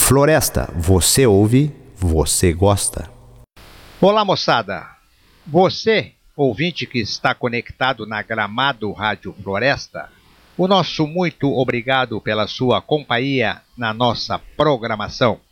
Floresta, você ouve, você gosta. Olá, moçada! Você, ouvinte que está conectado na Gramado Rádio Floresta, o nosso muito obrigado pela sua companhia na nossa programação.